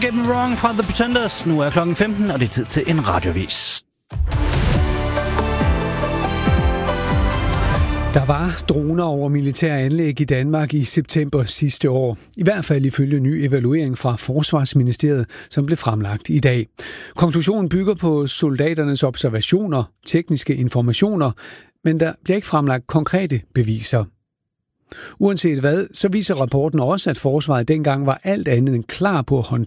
Get Me Wrong fra The Pretenders. Nu er klokken 15, og det er tid til en radiovis. Der var droner over militære anlæg i Danmark i september sidste år. I hvert fald ifølge ny evaluering fra Forsvarsministeriet, som blev fremlagt i dag. Konklusionen bygger på soldaternes observationer, tekniske informationer, men der bliver ikke fremlagt konkrete beviser. Uanset hvad, så viser rapporten også, at forsvaret dengang var alt andet end klar på at håndtere